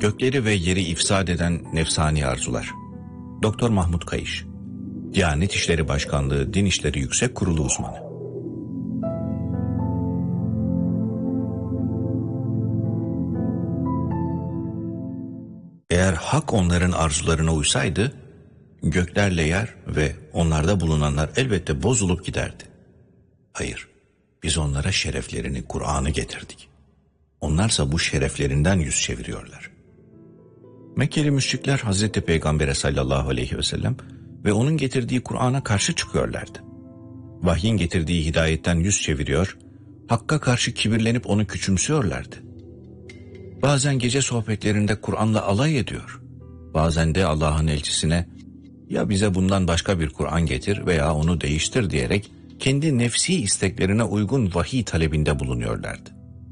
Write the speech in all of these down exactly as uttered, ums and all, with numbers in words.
Gökleri ve yeri ifsad eden nefsani arzular. Doktor Mahmut Kayış, Diyanet İşleri Başkanlığı Din İşleri Yüksek Kurulu uzmanı. Eğer hak onların arzularına uysaydı, göklerle yer ve onlarda bulunanlar elbette bozulup giderdi. Hayır, biz onlara şereflerini, Kur'an'ı getirdik. Onlarsa bu şereflerinden yüz çeviriyorlar. Mekkeli müşrikler Hazreti Peygamber'e sallallahu aleyhi ve sellem ve onun getirdiği Kur'an'a karşı çıkıyorlardı. Vahyin getirdiği hidayetten yüz çeviriyor, Hakk'a karşı kibirlenip onu küçümsüyorlardı. Bazen gece sohbetlerinde Kur'an'la alay ediyor, bazen de Allah'ın elçisine ya bize bundan başka bir Kur'an getir veya onu değiştir diyerek kendi nefsi isteklerine uygun vahiy talebinde bulunuyorlardı.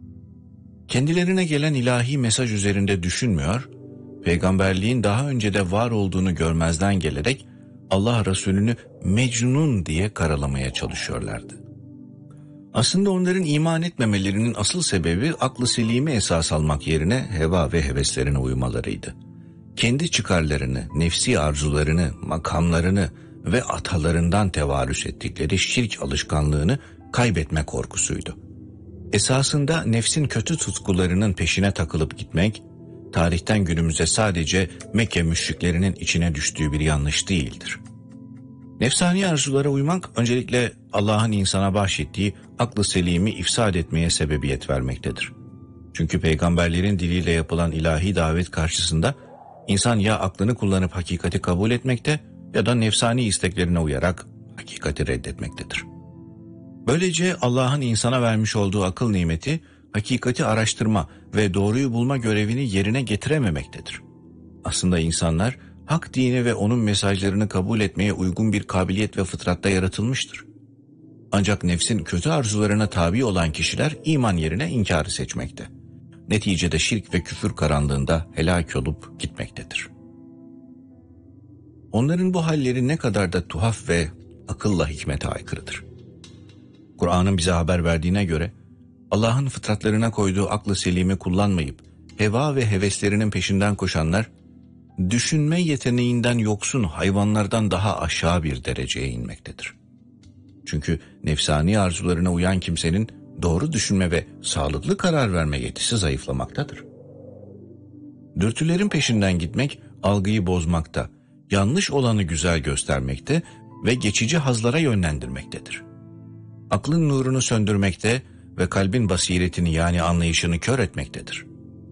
Kendilerine gelen ilahi mesaj üzerinde düşünmüyor, peygamberliğin daha önce de var olduğunu görmezden gelerek Allah Resulü'nü Mecnun diye karalamaya çalışıyorlardı. Aslında onların iman etmemelerinin asıl sebebi aklı selimi esas almak yerine heva ve heveslerine uymalarıydı. Kendi çıkarlarını, nefsi arzularını, makamlarını ve atalarından tevarüs ettikleri şirk alışkanlığını kaybetme korkusuydu. Esasında nefsin kötü tutkularının peşine takılıp gitmek, tarihten günümüze sadece Mekke müşriklerinin içine düştüğü bir yanlış değildir. Nefsani arzulara uymak öncelikle Allah'ın insana bahşettiği aklı selimi ifsad etmeye sebebiyet vermektedir. Çünkü peygamberlerin diliyle yapılan ilahi davet karşısında insan ya aklını kullanıp hakikati kabul etmekte ya da nefsani isteklerine uyarak hakikati reddetmektedir. Böylece Allah'ın insana vermiş olduğu akıl nimeti hakikati araştırma ve doğruyu bulma görevini yerine getirememektedir. Aslında insanlar hak dini ve onun mesajlarını kabul etmeye uygun bir kabiliyet ve fıtratta yaratılmıştır. Ancak nefsin kötü arzularına tabi olan kişiler iman yerine inkarı seçmekte. Neticede şirk ve küfür karanlığında helak olup gitmektedir. Onların bu halleri ne kadar da tuhaf ve akılla hikmete aykırıdır. Kur'an'ın bize haber verdiğine göre Allah'ın fıtratlarına koyduğu aklı selimi kullanmayıp heva ve heveslerinin peşinden koşanlar, düşünme yeteneğinden yoksun hayvanlardan daha aşağı bir dereceye inmektedir. Çünkü nefsani arzularına uyan kimsenin doğru düşünme ve sağlıklı karar verme yetisi zayıflamaktadır. Dürtülerin peşinden gitmek algıyı bozmakta, yanlış olanı güzel göstermekte ve geçici hazlara yönlendirmektedir. Aklın nurunu söndürmekte ve kalbin basiretini yani anlayışını kör etmektedir.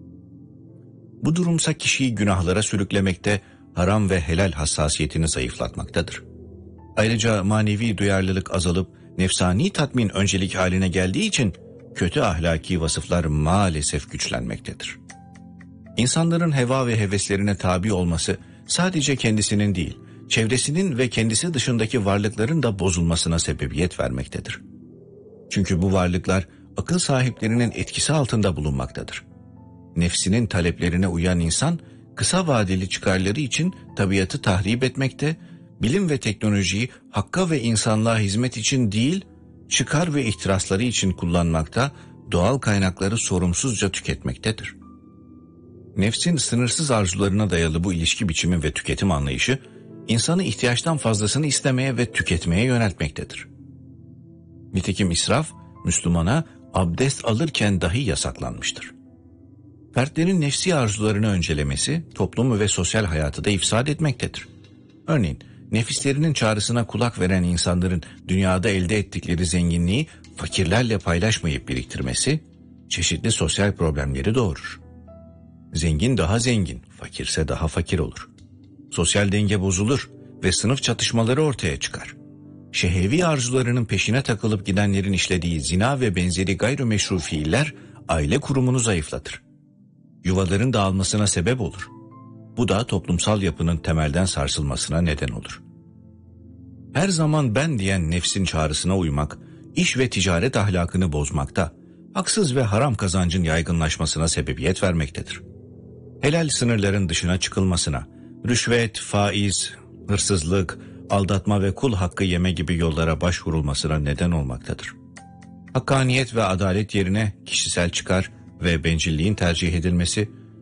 Bu durumsa kişiyi günahlara sürüklemekte, haram ve helal hassasiyetini zayıflatmaktadır. Ayrıca manevi duyarlılık azalıp nefsani tatmin öncelik haline geldiği için kötü ahlaki vasıflar maalesef güçlenmektedir. İnsanların heva ve heveslerine tabi olması sadece kendisinin değil, çevresinin ve kendisi dışındaki varlıkların da bozulmasına sebebiyet vermektedir. Çünkü bu varlıklar akıl sahiplerinin etkisi altında bulunmaktadır. Nefsinin taleplerine uyan insan, kısa vadeli çıkarları için tabiatı tahrip etmekte, bilim ve teknolojiyi hakka ve insanlığa hizmet için değil, çıkar ve ihtirasları için kullanmakta, doğal kaynakları sorumsuzca tüketmektedir. Nefsin sınırsız arzularına dayalı bu ilişki biçimi ve tüketim anlayışı, insanı ihtiyaçtan fazlasını istemeye ve tüketmeye yöneltmektedir. Nitekim israf, Müslümana abdest alırken dahi yasaklanmıştır. Fertlerin nefsi arzularını öncelemesi, toplumu ve sosyal hayatı da ifsad etmektedir. Örneğin, nefislerinin çağrısına kulak veren insanların dünyada elde ettikleri zenginliği fakirlerle paylaşmayıp biriktirmesi, çeşitli sosyal problemleri doğurur. Zengin daha zengin, fakirse daha fakir olur. Sosyal denge bozulur ve sınıf çatışmaları ortaya çıkar. Şehevi arzularının peşine takılıp gidenlerin işlediği zina ve benzeri gayrimeşru fiiller aile kurumunu zayıflatır. Yuvaların dağılmasına sebep olur. Bu da toplumsal yapının temelden sarsılmasına neden olur. Her zaman ben diyen nefsin çağrısına uymak, iş ve ticaret ahlakını bozmakta, haksız ve haram kazancın yaygınlaşmasına sebebiyet vermektedir. Helal sınırların dışına çıkılmasına, rüşvet, faiz, hırsızlık, aldatma ve kul hakkı yeme gibi yollara başvurulmasına neden olmaktadır. Hakkaniyet ve adalet yerine kişisel çıkar ve bencilliğin tercih edilmesi,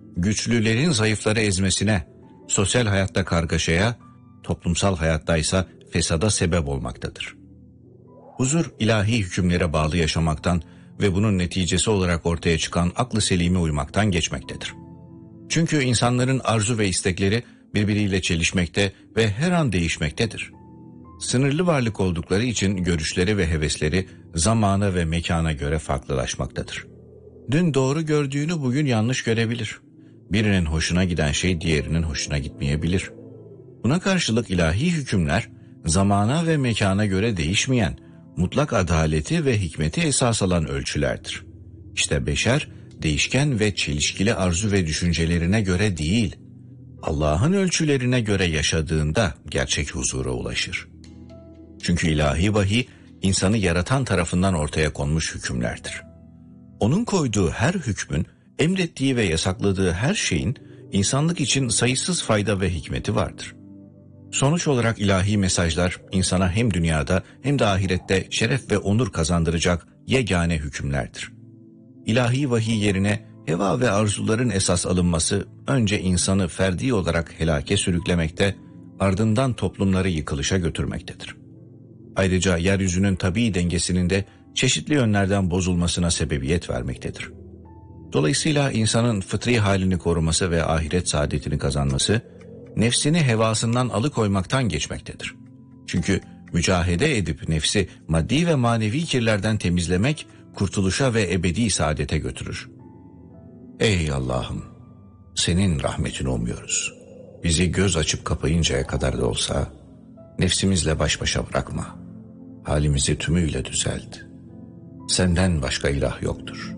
güçlülerin zayıfları ezmesine, sosyal hayatta kargaşaya, toplumsal hayatta ise fesada sebep olmaktadır. Huzur, ilahi hükümlere bağlı yaşamaktan ve bunun neticesi olarak ortaya çıkan aklı selime uymaktan geçmektedir. Çünkü insanların arzu ve istekleri birbiriyle çelişmekte ve her an değişmektedir. Sınırlı varlık oldukları için görüşleri ve hevesleri zamana ve mekana göre farklılaşmaktadır. Dün doğru gördüğünü bugün yanlış görebilir. Birinin hoşuna giden şey diğerinin hoşuna gitmeyebilir. Buna karşılık ilahi hükümler zamana ve mekana göre değişmeyen, mutlak adaleti ve hikmeti esas alan ölçülerdir. İşte beşer, değişken ve çelişkili arzu ve düşüncelerine göre değil, Allah'ın ölçülerine göre yaşadığında gerçek huzura ulaşır. Çünkü ilahi vahiy, insanı yaratan tarafından ortaya konmuş hükümlerdir. Onun koyduğu her hükmün, emrettiği ve yasakladığı her şeyin insanlık için sayısız fayda ve hikmeti vardır. Sonuç olarak ilahi mesajlar insana hem dünyada hem de ahirette şeref ve onur kazandıracak yegane hükümlerdir. İlahi vahiy yerine heva ve arzuların esas alınması önce insanı ferdi olarak helake sürüklemekte, ardından toplumları yıkılışa götürmektedir. Ayrıca yeryüzünün tabii dengesinin de çeşitli yönlerden bozulmasına sebebiyet vermektedir. Dolayısıyla insanın fıtri halini koruması ve ahiret saadetini kazanması, nefsini hevasından alıkoymaktan geçmektedir. Çünkü mücahede edip nefsi maddi ve manevi kirlerden temizlemek, kurtuluşa ve ebedi saadete götürür. Ey Allah'ım! Senin rahmetini umuyoruz. Bizi göz açıp kapayıncaya kadar da olsa, nefsimizle baş başa bırakma. Halimizi tümüyle düzelt. Senden başka ilah yoktur.